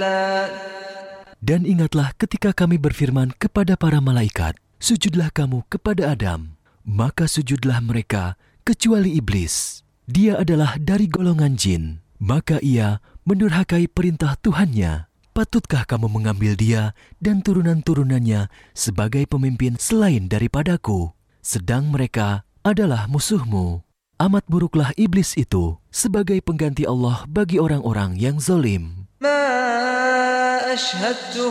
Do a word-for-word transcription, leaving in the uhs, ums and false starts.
Dan ingatlah ketika kami berfirman kepada para malaikat, sujudlah kamu kepada Adam. Maka sujudlah mereka kecuali iblis. Dia adalah dari golongan jin. Maka ia mendurhakai perintah Tuhannya. Patutkah kamu mengambil dia dan turunan-turunannya sebagai pemimpin selain daripadaku? Sedang mereka adalah musuhmu. Amat buruklah iblis itu sebagai pengganti Allah bagi orang-orang yang zalim.